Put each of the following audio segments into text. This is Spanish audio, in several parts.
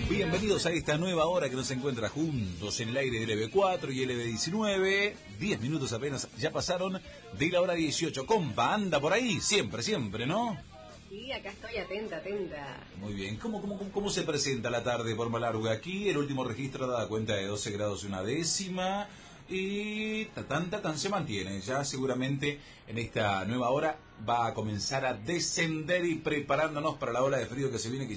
Bienvenidos a esta nueva hora que nos encuentra juntos en el aire del LB4 y LB19. 10 minutos apenas ya pasaron de la hora 18. Compa, anda por ahí, siempre, ¿no? Sí, acá estoy atenta. Muy bien. ¿Cómo se presenta la tarde por Malargüe? Aquí el último registro da cuenta de 12 grados y una décima. Y tan se mantiene. Ya seguramente en esta nueva hora va a comenzar a descender y preparándonos para la ola de frío que se viene, que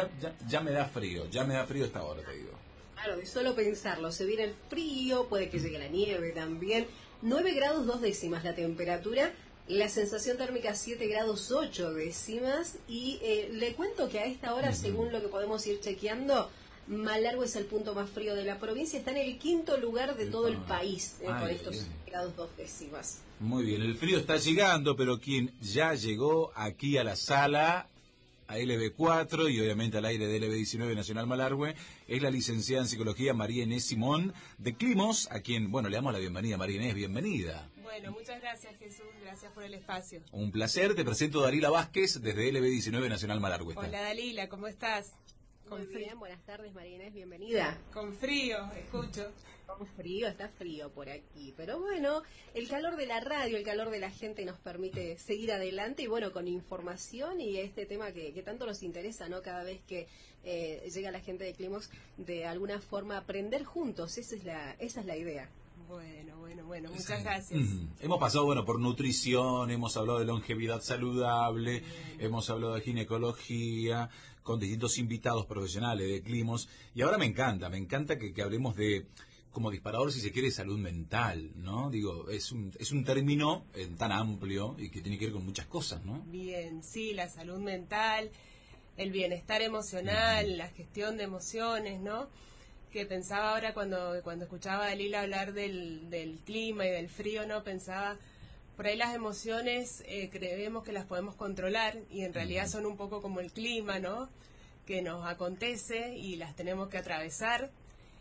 ya me da frío. Ya me da frío esta hora, te digo. Claro, de solo pensarlo, se viene el frío, puede que llegue la nieve también. 9 grados 2 décimas la temperatura, la sensación térmica 7 grados 8 décimas. Y le cuento que a esta hora, según lo que podemos ir chequeando, Malargüe es el punto más frío de la provincia, está en el quinto lugar de todo el país con estos grados 2 décimas. Muy bien, el frío está llegando, pero quien ya llegó aquí a la sala, a LB4 y obviamente al aire de LB19 Nacional Malargüe, es la licenciada en Psicología María Inés Simón de Climos, a quien, le damos la bienvenida. María Inés, bienvenida. Bueno, muchas gracias, Jesús, gracias por el espacio. Un placer, te presento a Dalila Vázquez desde LB19 Nacional Malargüe. Hola Dalila, ¿cómo estás? Muy bien, buenas tardes María Inés, bienvenida. Con frío, escucho. Con frío, está frío por aquí, pero bueno, el calor de la radio, el calor de la gente nos permite seguir adelante y bueno, con información y este tema que tanto nos interesa, ¿no? Cada vez que llega la gente de Climos, de alguna forma aprender juntos, esa es la idea. Bueno, muchas gracias. Hemos pasado, por nutrición, hemos hablado de longevidad saludable, hemos hablado de ginecología, con distintos invitados profesionales de Climos, y ahora me encanta que hablemos de, como disparador, si se quiere, salud mental, ¿no? Digo, es un término tan amplio y que tiene que ver con muchas cosas, ¿no? Bien, sí, la salud mental, el bienestar emocional, la gestión de emociones, ¿no? Que pensaba ahora cuando escuchaba a Dalila hablar del clima y del frío, ¿no? Pensaba, por ahí las emociones creemos que las podemos controlar y en realidad son un poco como el clima, ¿no? Que nos acontece y las tenemos que atravesar.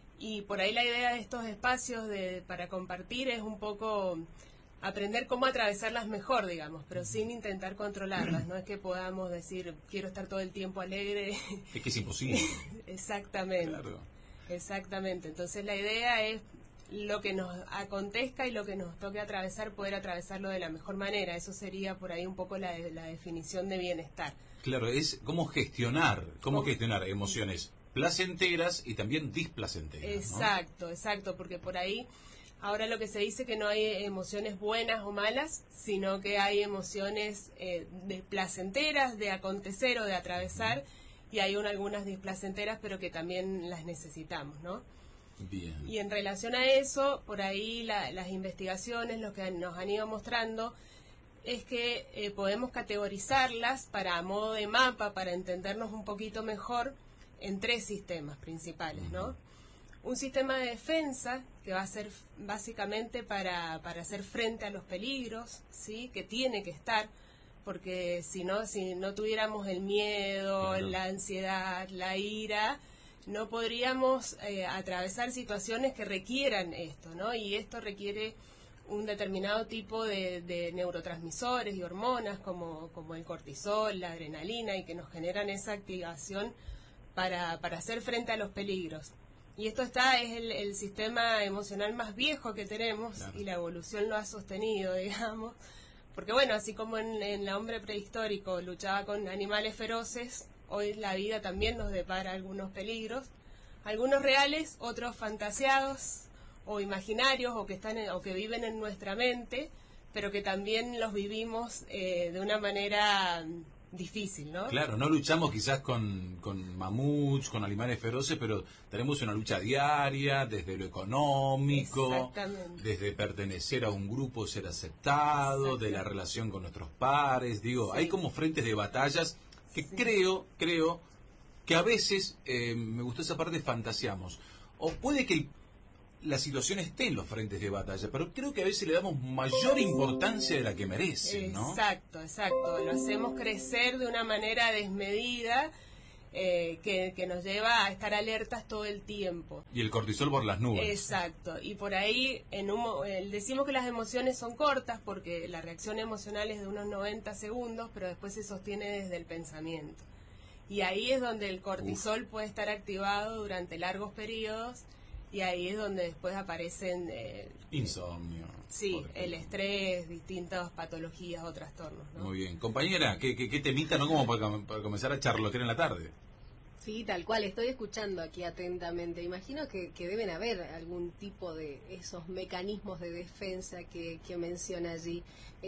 Y por ahí la idea de estos espacios para compartir es un poco aprender cómo atravesarlas mejor, digamos, pero sin intentar controlarlas. No es que podamos decir, quiero estar todo el tiempo alegre. Es que es imposible. Exactamente. Claro. Exactamente, entonces la idea es lo que nos acontezca y lo que nos toque atravesar, poder atravesarlo de la mejor manera. Eso sería por ahí un poco la definición de bienestar. Claro, es cómo gestionar emociones placenteras y también displacenteras. Exacto, porque por ahí ahora lo que se dice que no hay emociones buenas o malas, sino que hay emociones placenteras de acontecer o de atravesar. Y hay algunas displacenteras, pero que también las necesitamos, ¿no? Bien. Y en relación a eso, por ahí las investigaciones, lo que nos han ido mostrando, es que podemos categorizarlas a modo de mapa, para entendernos un poquito mejor, en 3 sistemas principales, ¿no? Un sistema de defensa, que va a ser básicamente para hacer frente a los peligros, ¿sí? Que tiene que estar, porque si no tuviéramos el miedo, claro, la ansiedad, la ira, no podríamos atravesar situaciones que requieran esto, ¿no? Y esto requiere un determinado tipo de neurotransmisores y hormonas como el cortisol, la adrenalina, y que nos generan esa activación para hacer frente a los peligros. Y esto es el sistema emocional más viejo que tenemos, claro, y la evolución lo ha sostenido, digamos. Porque así como en el hombre prehistórico luchaba con animales feroces, hoy la vida también nos depara algunos peligros, algunos reales, otros fantaseados o imaginarios o que viven en nuestra mente, pero que también los vivimos de una manera difícil, ¿no? Claro, no luchamos quizás con mamuts, con animales feroces, pero tenemos una lucha diaria desde lo económico, desde pertenecer a un grupo, ser aceptado, de la relación con nuestros pares. Digo, hay como frentes de batallas que creo que a veces, me gustó esa parte, fantaseamos. O puede que la situación esté en los frentes de batalla, pero creo que a veces le damos mayor importancia de la que merece, ¿no? Exacto, lo hacemos crecer de una manera desmedida, que nos lleva a estar alertas todo el tiempo. Y el cortisol por las nubes. Exacto, y por ahí decimos que las emociones son cortas porque la reacción emocional es de unos 90 segundos, pero después se sostiene desde el pensamiento. Y ahí es donde el cortisol puede estar activado durante largos periodos, y ahí es donde después aparecen... insomnio. Sí, el estrés, distintas patologías o trastornos, ¿no? Muy bien. Compañera, ¿qué temita, no? Como para comenzar a charlotear en la tarde. Sí, tal cual, estoy escuchando aquí atentamente. Imagino que deben haber algún tipo de esos mecanismos de defensa que menciona allí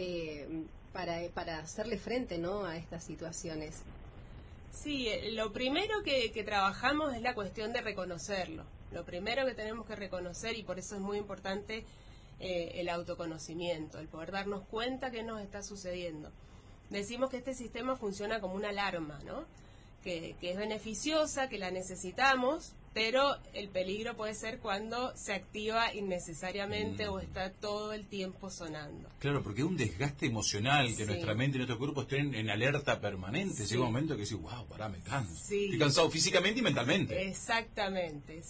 para hacerle frente, ¿no?, a estas situaciones. Sí, lo primero que trabajamos es la cuestión de reconocerlo. Lo primero que tenemos que reconocer, y por eso es muy importante el autoconocimiento, el poder darnos cuenta que nos está sucediendo. Decimos que este sistema funciona como una alarma, ¿no? Que es beneficiosa, que la necesitamos, pero el peligro puede ser cuando se activa innecesariamente o está todo el tiempo sonando. Claro, porque es un desgaste emocional que nuestra mente y nuestro cuerpo estén en alerta permanente. Llega un momento que decís, wow, pará, me canso. Estoy cansado físicamente y mentalmente. Exactamente,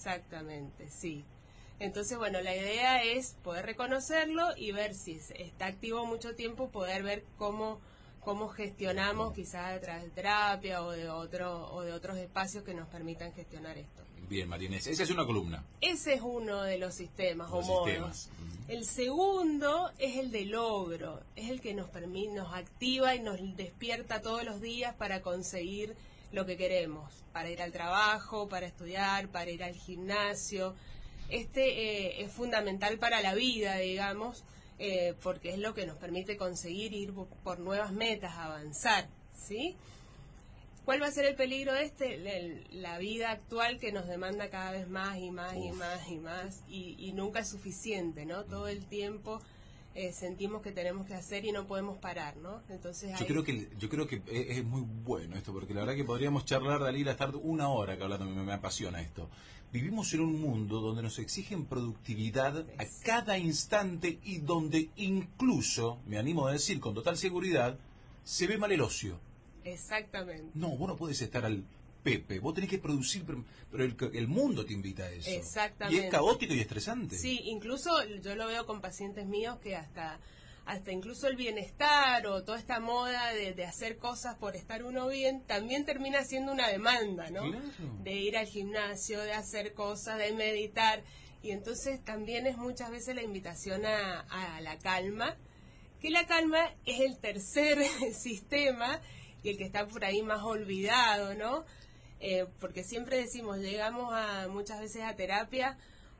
sí. Entonces, bueno, la idea es poder reconocerlo y ver si está activo mucho tiempo, poder ver cómo gestionamos, quizás a través de terapia o de otros espacios que nos permitan gestionar esto. Bien, Marinés, esa es una columna. Ese es uno de los sistemas o modos. El segundo es el de logro, es el que nos activa y nos despierta todos los días para conseguir lo que queremos, para ir al trabajo, para estudiar, para ir al gimnasio. Este es fundamental para la vida, digamos, porque es lo que nos permite conseguir ir por nuevas metas, avanzar, ¿sí? ¿Cuál va a ser el peligro de la vida actual, que nos demanda cada vez más y más y más y más, y nunca es suficiente, ¿no? Todo el tiempo sentimos que tenemos que hacer y no podemos parar, ¿no? Entonces yo creo que es muy bueno esto, porque la verdad que podríamos charlar, Dalila, estar una hora que hablando, me apasiona esto. Vivimos en un mundo donde nos exigen productividad a cada instante y donde incluso, me animo a decir con total seguridad, se ve mal el ocio. Exactamente. No, vos no podés estar al pepe, vos tenés que producir, pero el mundo te invita a eso. Exactamente. Y es caótico y estresante. Sí, incluso yo lo veo con pacientes míos que hasta incluso el bienestar o toda esta moda de hacer cosas por estar uno bien, también termina siendo una demanda, ¿no? Claro. De ir al gimnasio, de hacer cosas, de meditar. Y entonces también es muchas veces la invitación a la calma, que la calma es el tercer sistema y el que está por ahí más olvidado, ¿no? Porque siempre decimos, llegamos muchas veces a terapia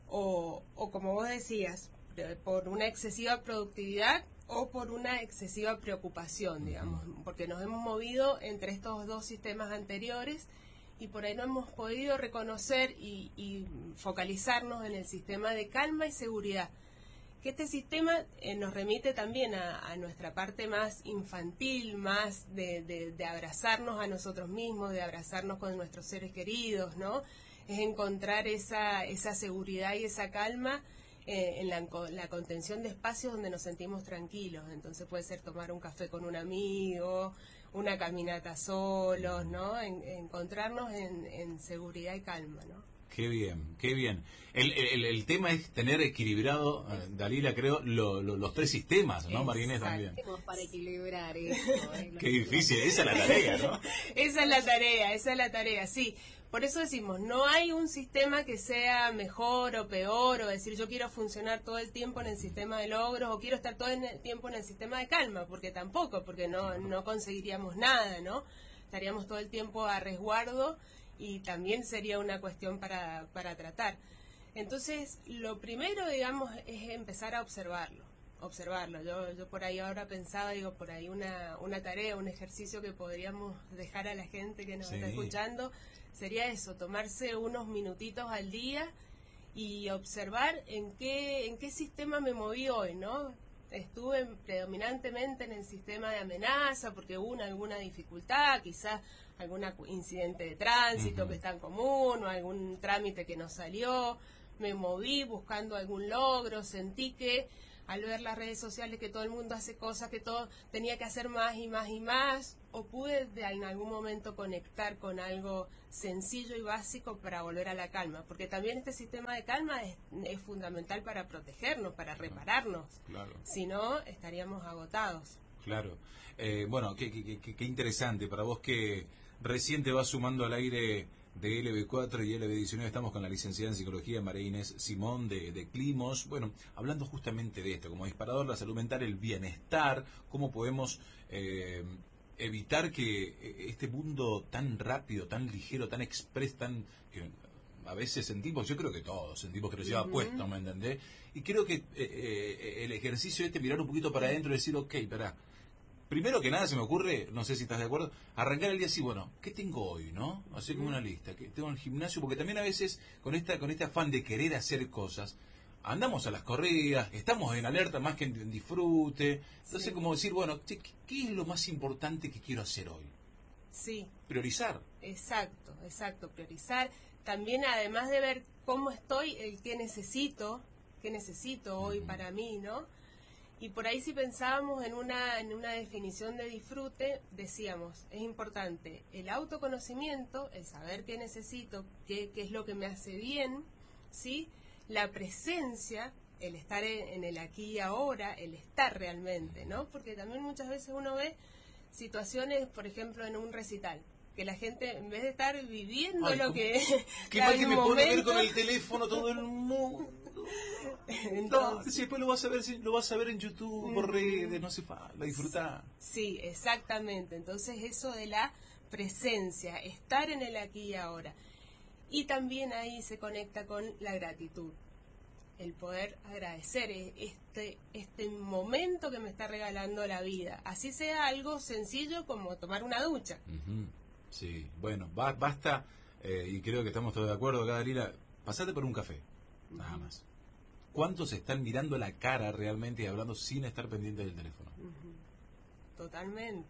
o como vos decías, por una excesiva productividad o por una excesiva preocupación, digamos, porque nos hemos movido entre estos dos sistemas anteriores y por ahí no hemos podido reconocer y focalizarnos en el sistema de calma y seguridad. Que este sistema nos remite también a nuestra parte más infantil, más de abrazarnos a nosotros mismos, de abrazarnos con nuestros seres queridos, ¿no? Es encontrar esa seguridad y esa calma en la contención de espacios donde nos sentimos tranquilos. Entonces puede ser tomar un café con un amigo, una caminata solos, ¿no? Encontrarnos en seguridad y calma, ¿no? Qué bien, qué bien. El tema es tener equilibrado, Dalila, creo, los tres sistemas, ¿no, Marinés? También. Para equilibrar esto. Qué difícil, esa es la tarea, ¿no? Esa es la tarea, sí. Por eso decimos, no hay un sistema que sea mejor o peor, o decir yo quiero funcionar todo el tiempo en el sistema de logros o quiero estar todo el tiempo en el sistema de calma, porque tampoco, porque no conseguiríamos nada, ¿no? Estaríamos todo el tiempo a resguardo y también sería una cuestión para tratar. Entonces, lo primero, digamos, es empezar a observarlo. Yo por ahí ahora pensaba, digo, por ahí una tarea, un ejercicio que podríamos dejar a la gente que nos está escuchando, sería eso, tomarse unos minutitos al día y observar en qué sistema me moví hoy, ¿no? Estuve predominantemente en el sistema de amenaza porque hubo alguna dificultad, quizás algún incidente de tránsito que es tan común o algún trámite que no salió, me moví buscando algún logro, sentí que al ver las redes sociales que todo el mundo hace cosas, que todo tenía que hacer más y más y más, o pude en algún momento conectar con algo sencillo y básico para volver a la calma, porque también este sistema de calma es fundamental para protegernos, para repararnos, claro. Si no estaríamos agotados. Claro. Bueno, qué interesante para vos que Recién te vas sumando al aire de LB4 y LB19. Estamos con la licenciada en Psicología María Inés Simón de Climos. Bueno, hablando justamente de esto, como disparador, la salud mental, el bienestar, cómo podemos evitar que este mundo tan rápido, tan ligero, tan express, tan... que a veces sentimos, yo creo que todos sentimos que nos lleva puesto, ¿me entendés? Y creo que el ejercicio mirar un poquito para adentro y decir, ok, pará. Primero que nada se me ocurre, no sé si estás de acuerdo, arrancar el día así, bueno, ¿qué tengo hoy, no? Hacer como una lista, que tengo en el gimnasio, porque también a veces con este afán de querer hacer cosas, andamos a las corridas, estamos en alerta más que en disfrute, entonces como decir, bueno, ¿qué es lo más importante que quiero hacer hoy? Sí. Priorizar. Exacto, priorizar. También además de ver cómo estoy, el qué necesito hoy para mí, ¿no? Y por ahí si pensábamos en una definición de disfrute, decíamos, es importante el autoconocimiento, el saber qué necesito, qué es lo que me hace bien, ¿sí? La presencia, el estar en el aquí y ahora, el estar realmente, ¿no? Porque también muchas veces uno ve situaciones, por ejemplo, en un recital, que la gente, en vez de estar viviendo lo que... Qué mal que me pone a ver con el teléfono todo el mundo. Entonces, después lo vas a ver en YouTube, por redes, no hace falta, disfrutar. Sí, exactamente. Entonces eso de la presencia, estar en el aquí y ahora. Y también ahí se conecta con la gratitud. El poder agradecer este momento que me está regalando la vida. Así sea algo sencillo como tomar una ducha. Sí, bueno, basta, y creo que estamos todos de acuerdo acá, Dalila, pasate por un café, nada más. ¿Cuántos están mirando la cara realmente y hablando sin estar pendientes del teléfono? Totalmente.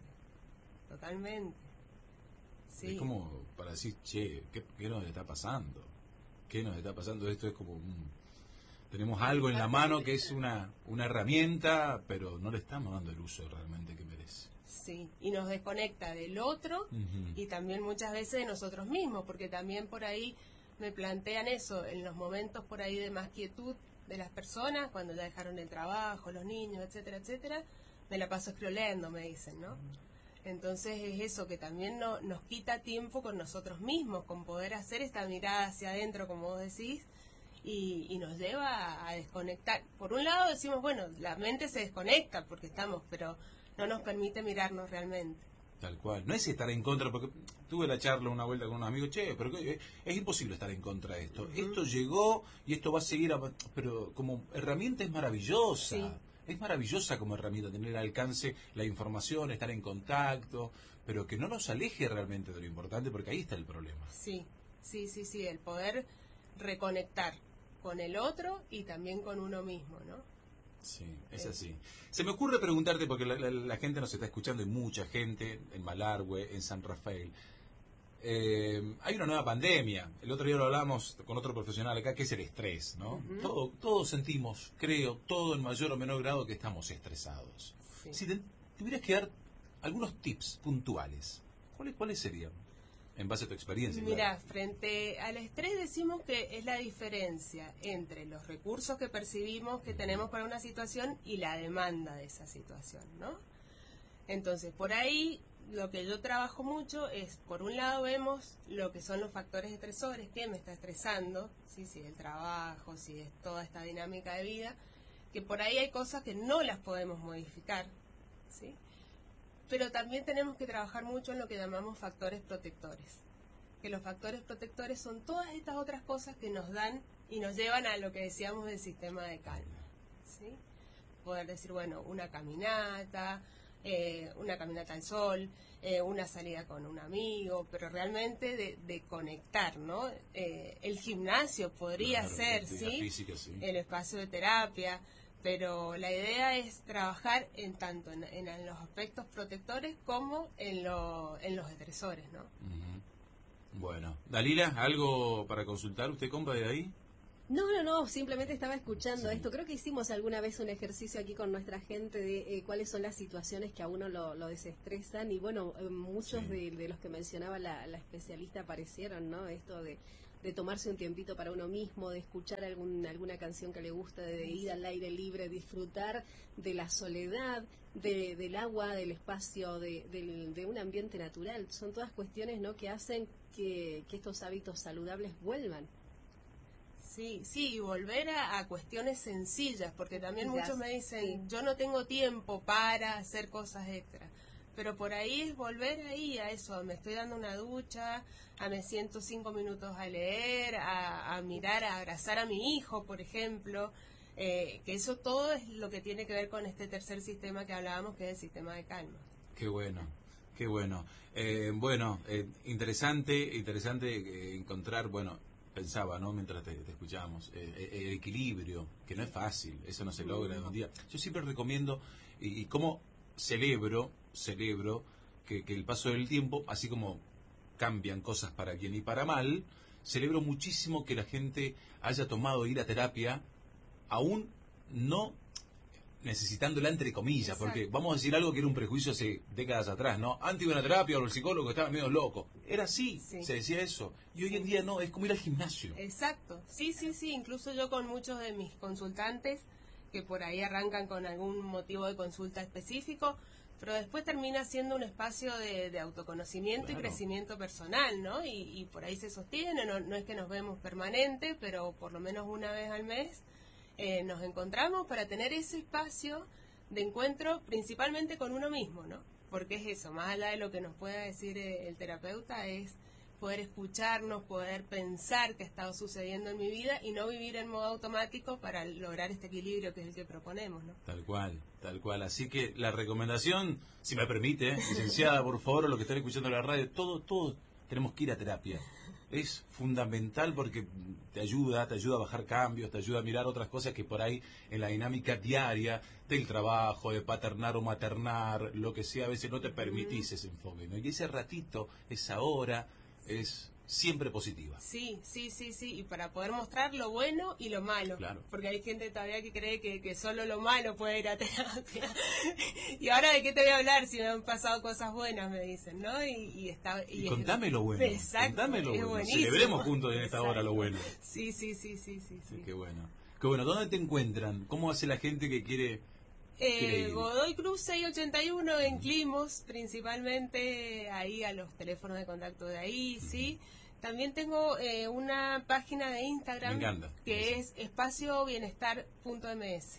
Sí. Es como para decir, che, ¿qué nos está pasando? ¿Qué nos está pasando? Esto es como tenemos algo en la mano que es una herramienta, pero no le estamos dando el uso realmente que merece. Sí, y nos desconecta del otro y también muchas veces de nosotros mismos, porque también por ahí me plantean eso, en los momentos por ahí de más quietud de las personas, cuando ya dejaron el trabajo, los niños, etcétera, etcétera, me la paso scrolleando, me dicen, ¿no? Entonces es eso, que también nos quita tiempo con nosotros mismos, con poder hacer esta mirada hacia adentro, como vos decís, y nos lleva a desconectar. Por un lado decimos, bueno, la mente se desconecta porque estamos, pero no nos permite mirarnos realmente. Tal cual. No es estar en contra, porque tuve la charla una vuelta con un amigo, pero es imposible estar en contra de esto. Esto llegó y esto va a seguir, pero como herramienta es maravillosa. Sí. Es maravillosa como herramienta tener al alcance la información, estar en contacto, pero que no nos aleje realmente de lo importante, porque ahí está el problema. Sí, el poder reconectar con el otro y también con uno mismo, ¿no? Sí, es así. Se me ocurre preguntarte, porque la gente nos está escuchando, y mucha gente, en Malargüe, en San Rafael. Hay una nueva pandemia. El otro día lo hablamos con otro profesional acá, que es el estrés, ¿no? Todos sentimos, creo, todo en mayor o menor grado, que estamos estresados. Sí. Si tuvieras que dar algunos tips puntuales, ¿cuáles serían? En base a tu experiencia. Mira, claro. Frente al estrés decimos que es la diferencia entre los recursos que percibimos que tenemos para una situación y la demanda de esa situación, ¿no? Entonces, por ahí lo que yo trabajo mucho es, por un lado vemos lo que son los factores estresores, que me está estresando, ¿sí? Si es el trabajo, si es toda esta dinámica de vida, que por ahí hay cosas que no las podemos modificar, ¿sí? Pero también tenemos que trabajar mucho en lo que llamamos factores protectores. Que los factores protectores son todas estas otras cosas que nos dan y nos llevan a lo que decíamos del sistema de calma, ¿sí? Poder decir, bueno, una caminata al sol, una salida con un amigo, pero realmente de conectar, ¿no? El gimnasio podría ser, ¿sí? Física, sí. El espacio de terapia. Pero la idea es trabajar tanto en los aspectos protectores como en los estresores, ¿no? Bueno, Dalila, ¿algo para consultar? ¿Usted compra de ahí? No, simplemente estaba escuchando esto. Creo que hicimos alguna vez un ejercicio aquí con nuestra gente de cuáles son las situaciones que a uno lo desestresan y bueno, muchos de los que mencionaba la especialista aparecieron, ¿no? Esto de tomarse un tiempito para uno mismo, de escuchar alguna canción que le gusta, de ir al aire libre, disfrutar de la soledad, del agua, del espacio, de un ambiente natural. Son todas cuestiones, ¿no?, que hacen que estos hábitos saludables vuelvan. Sí, y volver a cuestiones sencillas, porque también muchos me dicen, yo no tengo tiempo para hacer cosas extras, pero por ahí es volver ahí a eso, me estoy dando una ducha, me siento 5 minutos a leer, a mirar, a abrazar a mi hijo, por ejemplo, que eso todo es lo que tiene que ver con este tercer sistema que hablábamos, que es el sistema de calma. Qué bueno. Interesante encontrar, pensaba, ¿no?, mientras te escuchábamos, el equilibrio, que no es fácil, eso no se logra en un día. Yo siempre recomiendo, y como celebro que el paso del tiempo, así como cambian cosas para bien y para mal, celebro muchísimo que la gente haya tomado ir a terapia, aún no necesitándola entre comillas. Exacto. Porque vamos a decir algo que era un prejuicio hace décadas atrás, ¿no? Antes iba a una terapia o el psicólogo estaba medio loco. Era así, sí. Se decía eso. Y hoy en día no, es como ir al gimnasio. Exacto, sí. Incluso yo con muchos de mis consultantes, que por ahí arrancan con algún motivo de consulta específico, pero después termina siendo un espacio de autoconocimiento, claro, y crecimiento personal, ¿no? Y por ahí se sostiene, no es que nos vemos permanente, pero por lo menos una vez al mes nos encontramos para tener ese espacio de encuentro principalmente con uno mismo, ¿no? Porque es eso, más allá de lo que nos pueda decir el terapeuta, es poder escucharnos, poder pensar qué ha estado sucediendo en mi vida y no vivir en modo automático para lograr este equilibrio que es el que proponemos, ¿no? Tal cual. Así que la recomendación, si me permite, licenciada, por favor, o lo que están escuchando en la radio, todos tenemos que ir a terapia. Es fundamental porque te ayuda a bajar cambios, te ayuda a mirar otras cosas que por ahí en la dinámica diaria del trabajo, de paternar o maternar, lo que sea, a veces no te permitís ese enfoque, ¿no? Y ese ratito, esa hora, es siempre positiva. Sí, y para poder mostrar lo bueno y lo malo, claro, porque hay gente todavía que cree que solo lo malo puede ir a terapia. Y ahora, ¿de qué te voy a hablar si me han pasado cosas buenas? Me dicen, ¿no? Y contame lo bueno. Exacto, contame lo bueno. Buenísimo. Celebremos juntos en esta hora lo bueno. Sí. Qué bueno. ¿Dónde te encuentran? ¿Cómo hace la gente que quiere Godoy Cruz 681 en Climos, principalmente ahí a los teléfonos de contacto de ahí, sí. También tengo una página de Instagram que es espaciobienestar.ms.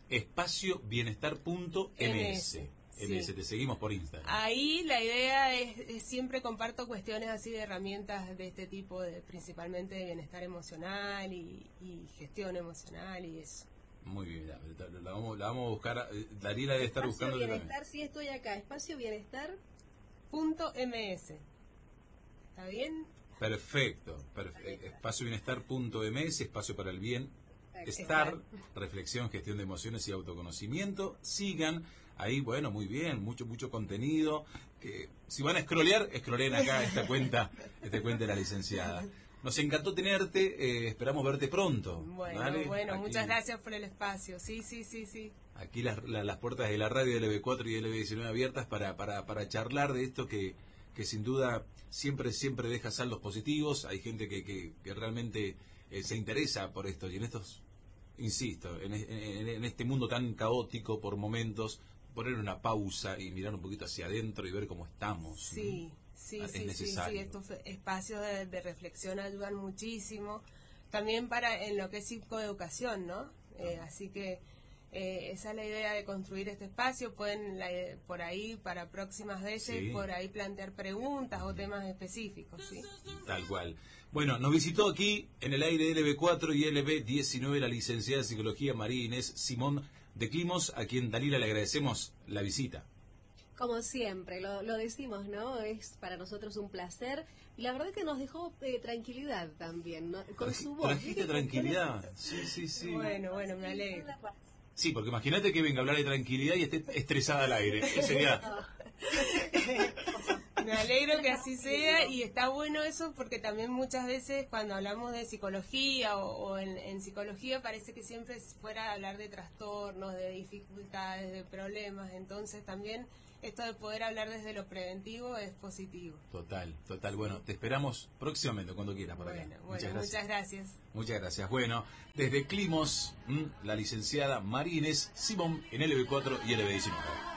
Espaciobienestar.ms. Sí. Te seguimos por Instagram. Ahí la idea es siempre comparto cuestiones así de herramientas de este tipo, principalmente de bienestar emocional y gestión emocional y eso. Muy bien, la vamos a buscar. Dalila debe estar buscando. Bienestar, sí, estoy acá. Espaciobienestar.ms. ¿Está bien? Perfecto. Espaciobienestar.ms, espacio para el bien. Estar, reflexión, gestión de emociones y autoconocimiento. Sigan ahí, bueno, muy bien, mucho contenido. Que si van a scrolleen acá esta cuenta de la licenciada. Nos encantó tenerte, esperamos verte pronto. Bueno, ¿vale? Aquí, muchas gracias por el espacio. Sí. Aquí las puertas de la radio de LB4 y LB19 abiertas para charlar de esto que sin duda siempre deja saldos positivos. Hay gente que realmente se interesa por esto y en estos, insisto, en este mundo tan caótico por momentos, poner una pausa y mirar un poquito hacia adentro y ver cómo estamos. Sí. Sí, estos espacios de reflexión ayudan muchísimo, también en lo que es psicoeducación, ¿no? Así que esa es la idea de construir este espacio. Pueden por ahí, para próximas veces, por ahí plantear preguntas o temas específicos, ¿sí? Tal cual. Bueno, nos visitó aquí en el aire LB4 y LB19 la licenciada de Psicología María Inés Simón de Climos, a quien Dalila le agradecemos la visita. Como siempre, lo decimos, ¿no? Es para nosotros un placer. Y la verdad que nos dejó tranquilidad también, ¿no? Con su voz. Trajiste tranquilidad. Sí. Bueno, me alegro. Sí, porque imagínate que venga a hablar de tranquilidad y esté estresada al aire. ¿Qué sería? Me alegro que así sea, y está bueno eso porque también muchas veces cuando hablamos de psicología o en psicología parece que siempre fuera a hablar de trastornos, de dificultades, de problemas, entonces también esto de poder hablar desde lo preventivo es positivo. Total. Bueno, te esperamos próximamente, cuando quieras, por acá. Muchas gracias. Muchas gracias. Bueno, desde Climos, la licenciada María Inés Simón en LB4 y LB19.